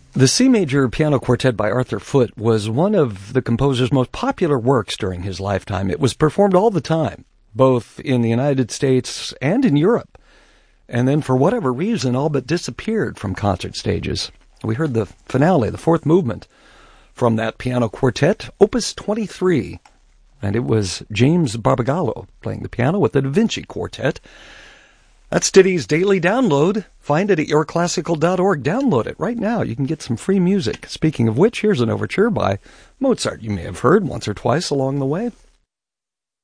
The C Major Piano Quartet by Arthur Foote was one of the composer's most popular works during his lifetime. It was performed all the time, both in the United States and in Europe, and then for whatever reason all but disappeared from concert stages. We heard the finale, the fourth movement, from that piano quartet, Opus 23, and it was James Barbagallo playing the piano with the Da Vinci Quartet. That's Ditty's Daily Download. Find it at yourclassical.org. Download it right now. You can get some free music. Speaking of which, here's an overture by Mozart you may have heard once or twice along the way.